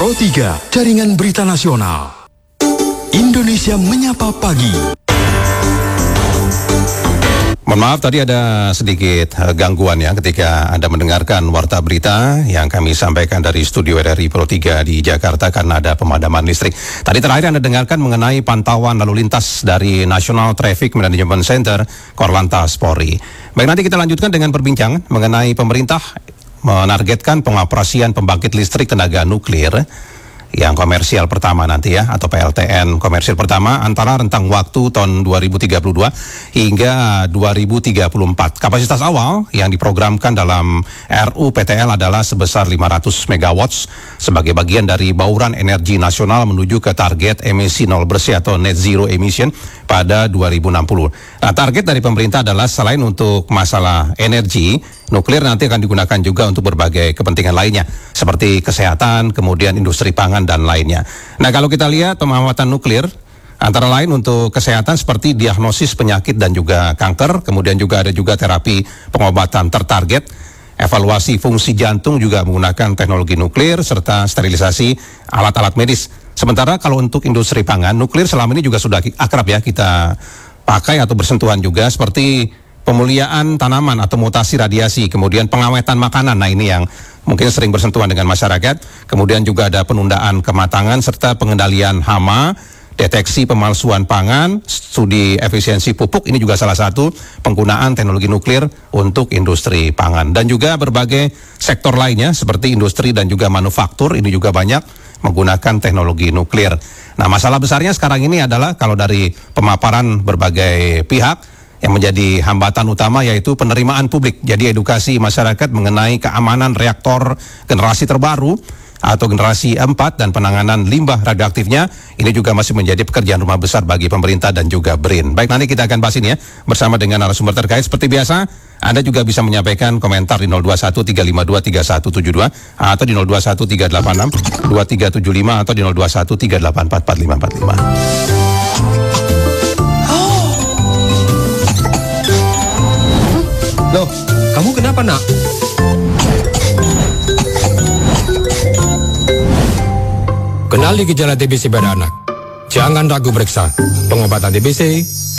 Pro 3, Jaringan Berita Nasional. Indonesia Menyapa Pagi. Mohon maaf, tadi ada sedikit gangguan ya ketika Anda mendengarkan warta berita yang kami sampaikan dari studio RRI Pro 3 di Jakarta karena ada pemadaman listrik. Tadi terakhir Anda dengarkan mengenai pantauan lalu lintas dari National Traffic Management Center Korlantas Polri. Baik, nanti kita lanjutkan dengan perbincangan mengenai pemerintah menargetkan pengoperasian pembangkit listrik tenaga nuklir yang komersial pertama nanti ya, atau PLTN komersial pertama antara rentang waktu tahun 2032 hingga 2034. Kapasitas awal yang diprogramkan dalam RUU PTL adalah sebesar 500 MW sebagai bagian dari bauran energi nasional menuju ke target emisi nol bersih atau net zero emission pada 2060. Nah, target dari pemerintah adalah selain untuk masalah energi, nuklir nanti akan digunakan juga untuk berbagai kepentingan lainnya, seperti kesehatan, kemudian industri pangan, dan lainnya. Nah, kalau kita lihat pemanfaatan nuklir, antara lain untuk kesehatan seperti diagnosis penyakit dan juga kanker, kemudian juga ada juga terapi pengobatan tertarget, evaluasi fungsi jantung juga menggunakan teknologi nuklir, serta sterilisasi alat-alat medis. Sementara kalau untuk industri pangan, nuklir selama ini juga sudah akrab ya kita pakai atau bersentuhan juga, seperti pemuliaan tanaman atau mutasi radiasi, kemudian pengawetan makanan. Nah, ini yang mungkin sering bersentuhan dengan masyarakat. Kemudian juga ada penundaan kematangan serta pengendalian hama, deteksi pemalsuan pangan, studi efisiensi pupuk. Ini juga salah satu penggunaan teknologi nuklir untuk industri pangan. Dan juga berbagai sektor lainnya seperti industri dan juga manufaktur, ini juga banyak menggunakan teknologi nuklir. Nah, masalah besarnya sekarang ini adalah kalau dari pemaparan berbagai pihak, yang menjadi hambatan utama yaitu penerimaan publik. Jadi edukasi masyarakat mengenai keamanan reaktor generasi terbaru atau generasi 4 dan penanganan limbah radioaktifnya, ini juga masih menjadi pekerjaan rumah besar bagi pemerintah dan juga BRIN. Baik, nanti kita akan bahas ini ya bersama dengan narasumber terkait. Seperti biasa, Anda juga bisa menyampaikan komentar di 0213523172 atau di 0213862375 atau di 0213844545. Loh, kamu kenapa, Nak? Kenali gejala TBC pada anak. Jangan ragu periksa. Pengobatan TBC